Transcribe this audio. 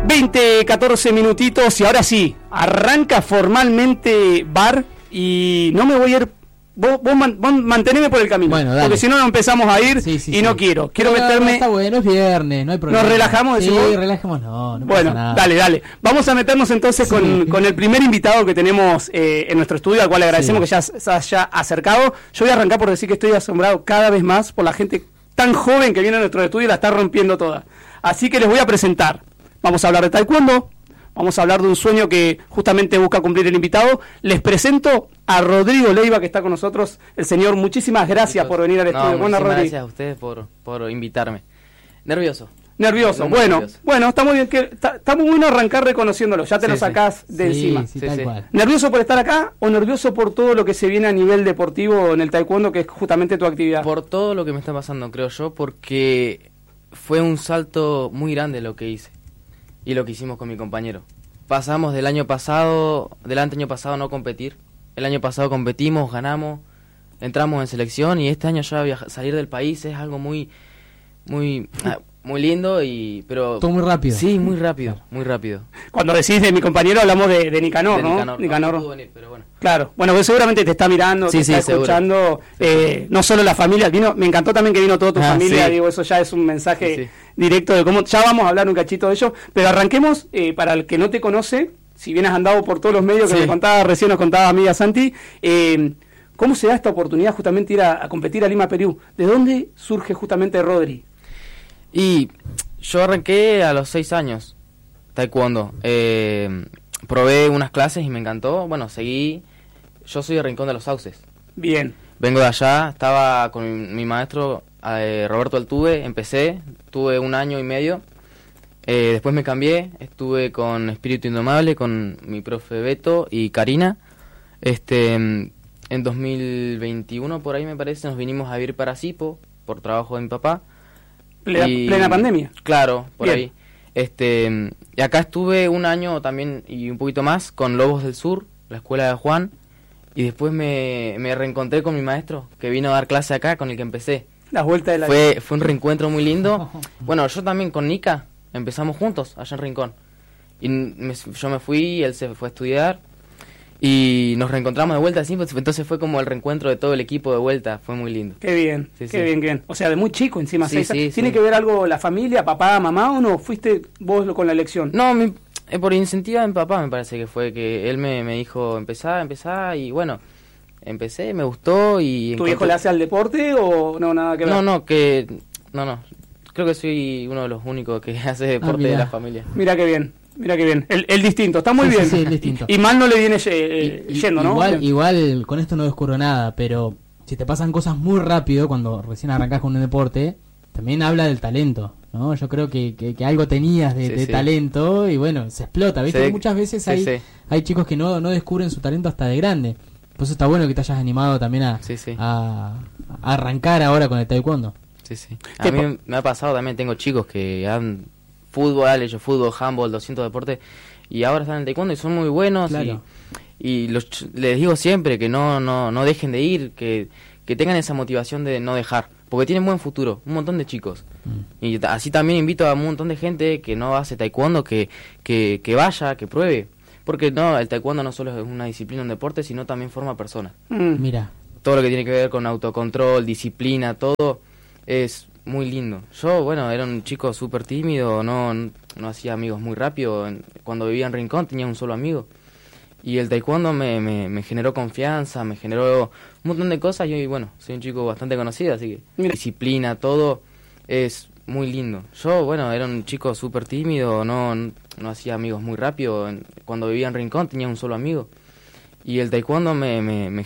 20, 14 minutitos y ahora sí, arranca formalmente bar y no me voy a ir. Vos manteneme por el camino, bueno, dale. Porque si no empezamos a ir y no quiero meterme. Está bueno, es viernes, no hay problema. ¿Nos relajamos? Sí, ¿decimos? relajemos, no bueno, pasa nada. Dale. Vamos a meternos entonces con el primer invitado que tenemos en nuestro estudio, al cual le agradecemos que ya se haya acercado. Yo voy a arrancar por decir que estoy asombrado cada vez más por la gente tan joven que viene a nuestro estudio y la está rompiendo toda. Así que les voy a presentar. Vamos a hablar de taekwondo. Vamos a hablar de un sueño que justamente busca cumplir el invitado. Les presento a Rodrigo Leiva, que está con nosotros. El señor, muchísimas gracias por venir al estudio. Muchísimas gracias a ustedes por invitarme. Nervioso, bueno, está muy bien. Está muy bueno arrancar reconociéndolo. Ya te lo sacás de encima. Sí, tal cual. ¿Nervioso por estar acá o nervioso por todo lo que se viene a nivel deportivo en el taekwondo, que es justamente tu actividad? Por todo lo que me está pasando, creo yo, porque fue un salto muy grande lo que hice. Y lo que hicimos con mi compañero. Pasamos del año pasado no competir. El año pasado competimos, ganamos, entramos en selección y este año ya salir del país es algo muy lindo pero todo muy rápido. Sí, muy rápido. Cuando decís de mi compañero hablamos de Nicanor, ¿no? Nicanor no pudo venir, pero bueno. Claro, bueno, pues seguramente te está mirando, te está escuchando, no solo la familia, me encantó también que vino toda tu familia, digo, eso ya es un mensaje directo de cómo, ya vamos a hablar un cachito de ello, pero arranquemos, para el que no te conoce, si bien has andado por todos los medios que me contaba, recién nos contaba amiga Santi, ¿cómo se da esta oportunidad justamente ir a competir a Lima, Perú? ¿De dónde surge justamente Rodri? Y yo arranqué a los 6 años, taekwondo. Probé unas clases y me encantó. Bueno, seguí. Yo soy de Rincón de los Sauces. Bien. Vengo de allá, estaba con mi maestro Roberto Altuve, empecé, tuve 1 año y medio. Después me cambié, estuve con Espíritu Indomable, con mi profe Beto y Karina. En 2021, por ahí me parece, nos vinimos a vivir para Sipo, por trabajo de mi papá. ¿Plena pandemia? Claro, por Bien. ahí. Y acá estuve 1 año también y un poquito más con Lobos del Sur, la escuela de Juan, y después me reencontré con mi maestro, que vino a dar clase acá, con el que empecé. Las vueltas de la Fue un reencuentro muy lindo. Bueno, yo también con Nika empezamos juntos allá en Rincón. Y yo me fui, él se fue a estudiar, y nos reencontramos de vuelta así, entonces fue como el reencuentro de todo el equipo de vuelta, fue muy lindo. Qué bien, qué bien. O sea, de muy chico encima. Sí, ¿Tiene que ver algo la familia, papá, mamá, o no? ¿Fuiste vos con la elección? No, por iniciativa de mi papá me parece que fue, que él me dijo, empezá, y bueno, empecé, me gustó y... ¿Tu viejo le hace al deporte o no, nada que ver? No, creo que soy uno de los únicos que hace deporte de la familia. Mira qué bien. El distinto, está muy bien. Sí, el distinto. Y mal no le viene yendo, ¿no? Igual con esto no descubro nada, pero si te pasan cosas muy rápido cuando recién arrancás con un deporte, también habla del talento, ¿no? Yo creo que algo tenías de talento y bueno, se explota, ¿viste? Muchas veces hay chicos que no descubren su talento hasta de grande. Por eso está bueno que te hayas animado también a arrancar ahora con el taekwondo. Sí. A mí me ha pasado también, tengo chicos que han fútbol, hecho fútbol, handball, 200 deportes y ahora están en taekwondo y son muy buenos. Claro. y les digo siempre que no dejen de ir, que tengan esa motivación de no dejar, porque tienen buen futuro, un montón de chicos. Y así también invito a un montón de gente que no hace taekwondo que vaya, que pruebe, porque no, el taekwondo no solo es una disciplina, un deporte, sino también forma personas. Mira, todo lo que tiene que ver con autocontrol, disciplina, todo es muy lindo. Yo, bueno, era un chico súper tímido, no hacía amigos muy rápido. Cuando vivía en Rincón tenía un solo amigo. Y el taekwondo me generó confianza, me generó un montón de cosas. Y bueno, soy un chico bastante conocido, así que disciplina, todo es muy lindo. Yo, bueno, era un chico súper tímido, no hacía amigos muy rápido. Cuando vivía en Rincón tenía un solo amigo. Y el taekwondo me